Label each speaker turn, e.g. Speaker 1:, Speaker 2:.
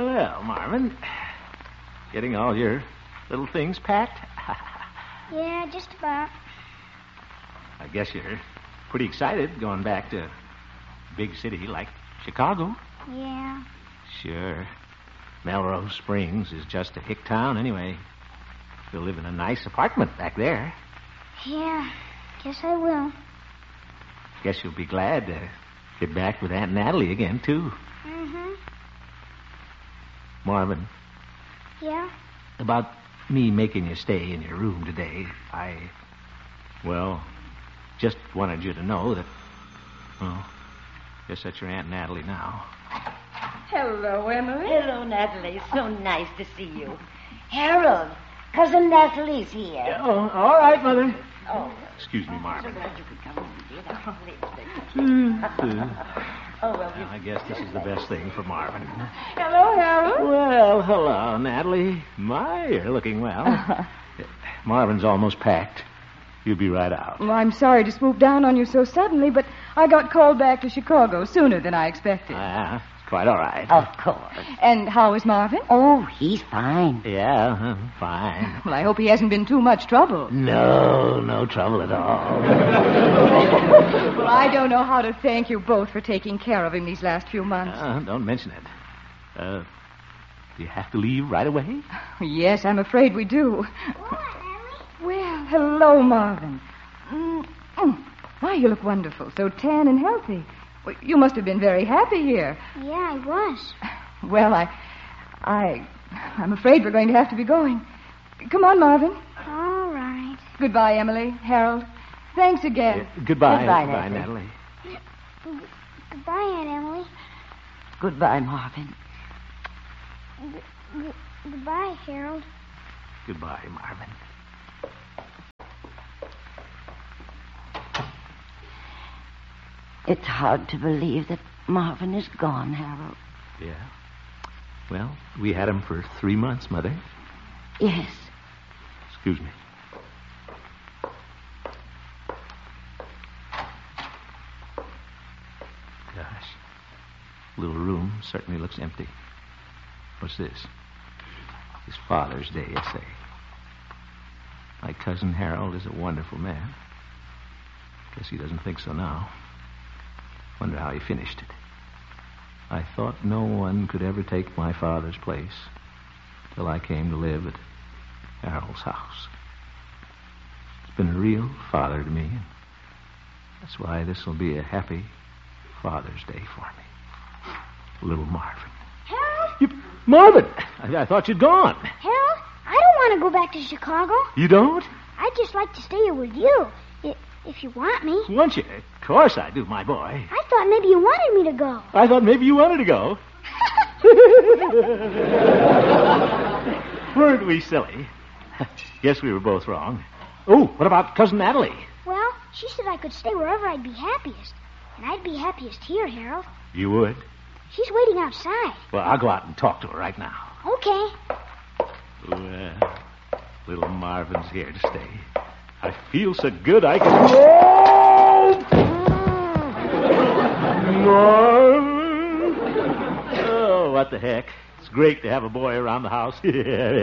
Speaker 1: Well, Marvin, getting all your little things packed?
Speaker 2: Yeah, just about.
Speaker 1: I guess you're pretty excited going back to a big city like Chicago.
Speaker 2: Yeah.
Speaker 1: Sure. Melrose Springs is just a hick town anyway. You'll live in a nice apartment back there.
Speaker 2: Yeah, guess I will.
Speaker 1: Guess you'll be glad to get back with Aunt Natalie again, too.
Speaker 2: Mm-hmm.
Speaker 1: Marvin.
Speaker 2: Yeah?
Speaker 1: About me making you stay in your room today, just wanted you to know that, guess that's your Aunt Natalie now.
Speaker 3: Hello, Emily.
Speaker 4: Hello, Natalie. So nice to see you. Harold, Cousin Natalie's here.
Speaker 1: Oh, all right, Mother.
Speaker 4: Oh.
Speaker 1: Excuse me, Marvin.
Speaker 4: So glad you could come home, dear.
Speaker 1: I guess this is the best thing for Marvin.
Speaker 3: Hello, Harold.
Speaker 1: Well, hello, Natalie. My, you're looking well. Marvin's almost packed. You'll be right out.
Speaker 3: Well, I'm sorry to swoop down on you so suddenly, but I got called back to Chicago sooner than I expected.
Speaker 1: Quite all right.
Speaker 4: Of course.
Speaker 3: And how is Marvin?
Speaker 4: Oh, he's fine.
Speaker 1: Yeah, fine.
Speaker 3: Well, I hope he hasn't been too much trouble.
Speaker 1: No trouble at all.
Speaker 3: Well, I don't know how to thank you both for taking care of him these last few months.
Speaker 1: Don't mention it. Do you have to leave right away?
Speaker 3: Yes, I'm afraid we do. Well, hello, Marvin. Why, you look wonderful. So tan and healthy. Well, you must have been very happy here.
Speaker 2: Yeah, I was.
Speaker 3: Well, I'm afraid we're going to have to be going. Come on, Marvin.
Speaker 2: All right.
Speaker 3: Goodbye, Emily, Harold. Thanks again.
Speaker 1: Goodbye.
Speaker 4: Goodbye,
Speaker 1: Natalie.
Speaker 2: Goodbye, Aunt Emily.
Speaker 4: Goodbye, Marvin.
Speaker 2: Goodbye, Harold.
Speaker 1: Goodbye, Marvin.
Speaker 4: It's hard to believe that Marvin is gone, Harold.
Speaker 1: Yeah. Well, we had him for 3 months, Mother.
Speaker 4: Yes.
Speaker 1: Excuse me. Gosh. Little room certainly looks empty. What's this? His Father's Day essay. My cousin Harold is a wonderful man. Guess he doesn't think so now. Wonder how he finished it. I thought no one could ever take my father's place till I came to live at Harold's house. He's been a real father to me, and that's why this will be a happy Father's Day for me. Little Marvin.
Speaker 2: Harold?
Speaker 1: Marvin! I thought you'd gone.
Speaker 2: Harold, I don't want to go back to Chicago.
Speaker 1: You don't?
Speaker 2: I'd just like to stay here with you, if you want me.
Speaker 1: Want you? Of course I do, my boy.
Speaker 2: I thought maybe you wanted me to go.
Speaker 1: I thought maybe you wanted to go. Weren't we silly? Guess we were both wrong. Oh, what about Cousin Natalie?
Speaker 2: Well, she said I could stay wherever I'd be happiest. And I'd be happiest here, Harold.
Speaker 1: You would?
Speaker 2: She's waiting outside.
Speaker 1: Well, I'll go out and talk to her right now.
Speaker 2: Okay.
Speaker 1: Well, little Marvin's here to stay. I feel so good I can... Marvin! Oh, what the heck. It's great to have a boy around the house.